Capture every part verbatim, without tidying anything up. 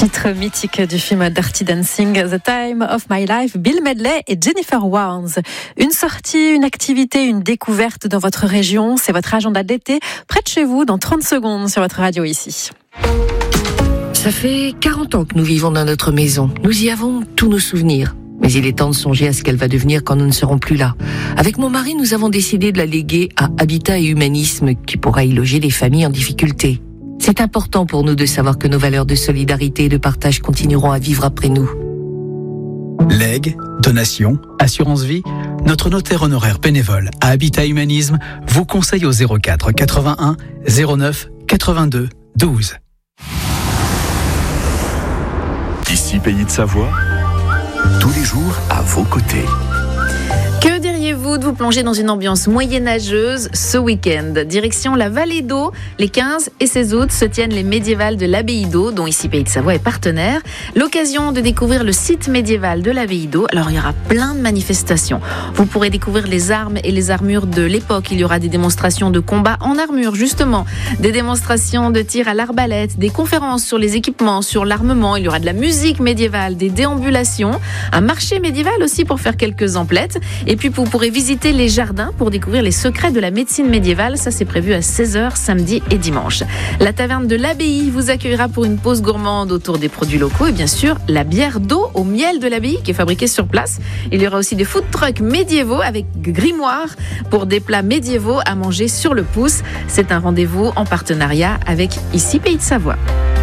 Titre mythique du film Dirty Dancing, The Time of My Life, Bill Medley et Jennifer Warnes. Une sortie, une activité, une découverte dans votre région, c'est votre agenda d'été, près de chez vous, dans trente secondes sur votre radio ici. Ça fait quarante ans que nous vivons dans notre maison. Nous y avons tous nos souvenirs. Mais il est temps de songer à ce qu'elle va devenir quand nous ne serons plus là. Avec mon mari, nous avons décidé de la léguer à Habitat et Humanisme, qui pourra y loger les familles en difficulté. C'est important pour nous de savoir que nos valeurs de solidarité et de partage continueront à vivre après nous. Legs, donations, assurance vie, notre notaire honoraire bénévole à Habitat Humanisme vous conseille au zéro quatre quatre-vingt-un zéro neuf quatre-vingt-deux douze. Ici Pays de Savoie, tous les jours à vos côtés. Que diriez-vous de vous plonger dans une ambiance moyenâgeuse ce week-end ? Direction la Vallée d'Eau, les quinze et seize août se tiennent les médiévales de l'Abbaye d'Eau, dont ici Pays de Savoie est partenaire. L'occasion de découvrir le site médiéval de l'Abbaye d'Eau. Alors il y aura plein de manifestations. Vous pourrez découvrir les armes et les armures de l'époque. Il y aura des démonstrations de combat en armure, justement, des démonstrations de tir à l'arbalète, des conférences sur les équipements, sur l'armement. Il y aura de la musique médiévale, des déambulations, un marché médiéval aussi pour faire quelques emplettes. Et puis vous pourrez visiter les jardins pour découvrir les secrets de la médecine médiévale. Ça, c'est prévu à seize heures samedi et dimanche. La taverne de l'Abbaye vous accueillera pour une pause gourmande autour des produits locaux et bien sûr la bière d'eau au miel de l'Abbaye qui est fabriquée sur place. Il y aura aussi des food trucks médiévaux avec grimoire pour des plats médiévaux à manger sur le pouce. C'est un rendez-vous en partenariat avec ici Pays de Savoie.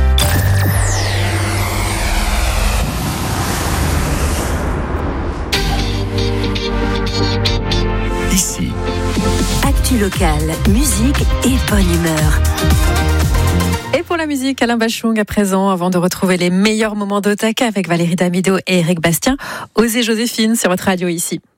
Ici. Actu locale, musique et bonne humeur. Et pour la musique, Alain Bachung à présent, avant de retrouver les meilleurs moments d'Otaka avec Valérie Damido et Eric Bastien, Osez Joséphine sur votre radio ici.